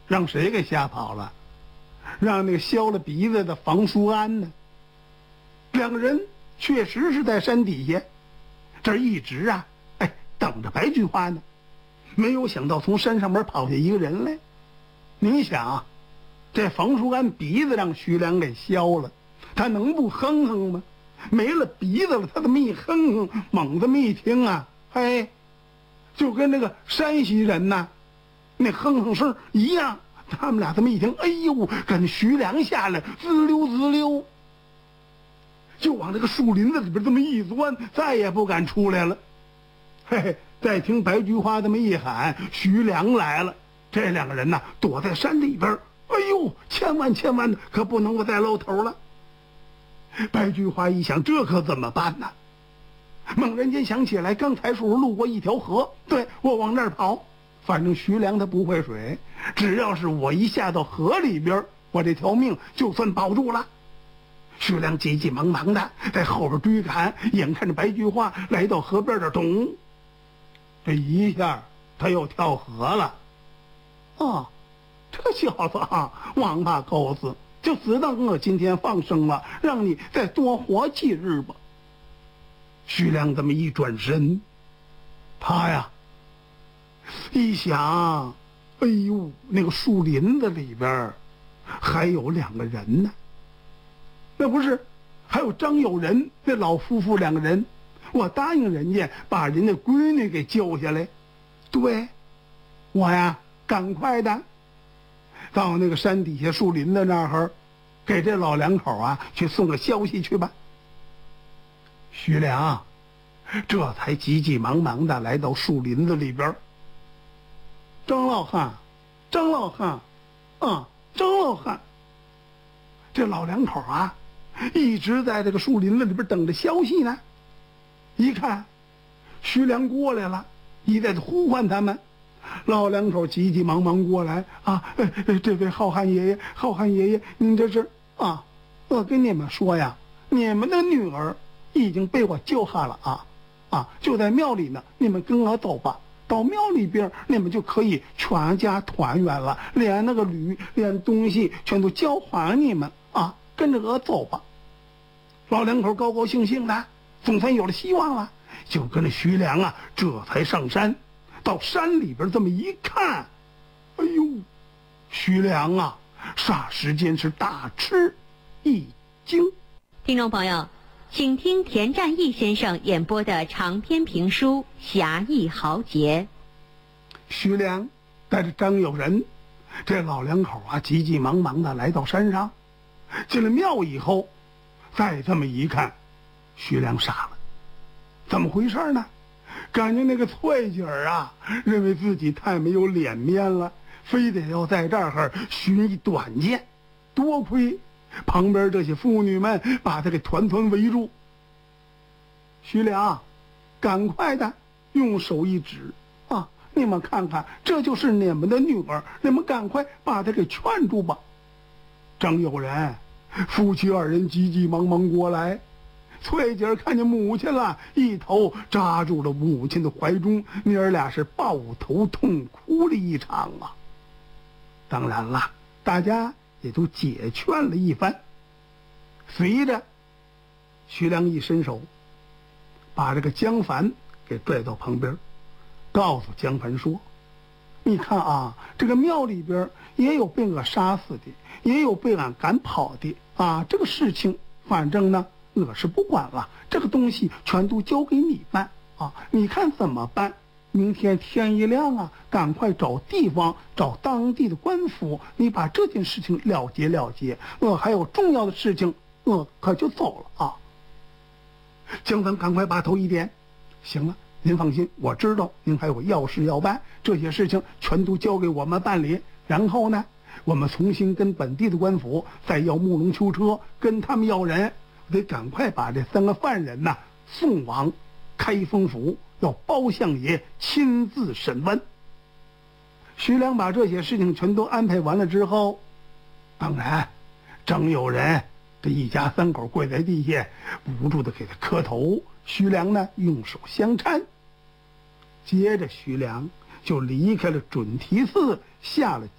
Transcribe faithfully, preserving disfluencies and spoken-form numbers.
让谁给吓跑了？让那个削了鼻子的房叔安呢？两个人确实是在山底下，这一直啊，哎，等着白菊花呢。没有想到从山上面跑下一个人来。你想啊，这房叔安鼻子让徐良给削了，他能不哼哼吗？没了鼻子了，他这么一哼哼，猛这么一听啊，嘿，就跟那个山西人呐，那哼哼声一样。他们俩这么一听，哎呦，跟徐良下来，滋溜滋溜，就往这个树林子里边这么一钻，再也不敢出来了。嘿嘿，再听白菊花这么一喊，徐良来了，这两个人呐，躲在山里边，哎呦，千万千万的可不能够再露头了。白菊花一想，这可怎么办呢？猛然间想起来，刚才时候路过一条河，对，我往那儿跑，反正徐良他不会水，只要是我一下到河里边，我这条命就算保住了。徐良急急忙忙的在后边追赶，眼看着白菊花来到河边这咚，这一下他又跳河了。啊，这小子啊，王八钩子，就知道我今天放生了，让你再多活几日吧。徐良这么一转身，他呀一想，哎呦，那个树林子里边还有两个人呢。那不是还有张友仁那老夫妇两个人，我答应人家把人家闺女给救下来，对，我呀赶快的到那个山底下树林子那儿，给这老两口啊去送个消息去吧。徐良这才急急忙忙的来到树林子里边。张老汉，张老汉，啊，张老汉，这老两口啊一直在这个树林子里边等着消息呢。一看徐良过来了，一再的呼唤他们，老两口急急忙忙过来啊，哎哎，这位浩瀚爷爷，浩瀚爷爷，您这是啊，我跟你们说呀，你们的女儿已经被我救下了啊啊，就在庙里呢，你们跟我走吧，到庙里边你们就可以全家团圆了，连那个驴连东西全都交还你们啊，跟着我走吧。老两口高高兴兴的，总算有了希望了，就跟着徐良啊这才上山。到山里边这么一看，哎呦，徐良啊霎时间是大吃一惊。 听众朋友，请听田占义先生演播的长篇评书《侠义豪杰》。 徐良带着张友仁这老两口啊急急忙忙的来到山上，进了庙以后，再这么一看，徐良傻了，怎么回事呢？感觉那个翠姐儿啊认为自己太没有脸面了，非得要在这儿寻一短见，多亏旁边这些妇女们把他给团团围住。徐良赶快的用手一指啊，你们看看，这就是你们的女儿，你们赶快把她给劝住吧。张友仁夫妻二人急急忙忙过来，翠姐看见母亲了，一头扎住了母亲的怀中，娘儿俩是抱头痛哭了一场啊。当然了，大家也都解劝了一番。随着徐良一伸手，把这个江凡给拽到旁边，告诉江凡说，你看啊，这个庙里边也有被我杀死的，也有被俺赶跑的啊，这个事情反正呢我是不管了，这个东西全都交给你办啊，你看怎么办？明天天一亮啊，赶快找地方，找当地的官府，你把这件事情了结了结，我还有重要的事情，我可就走了啊。江凡赶快把头一点，行了，您放心，我知道您还有要事要办，这些事情全都交给我们办理，然后呢我们重新跟本地的官府再要木龙囚车，跟他们要人，得赶快把这三个犯人呐送往开封府，要包相爷亲自审问。徐良把这些事情全都安排完了之后，当然张友仁这一家三口跪在地下不住的给他磕头，徐良呢用手相搀，接着徐良就离开了准提寺，下了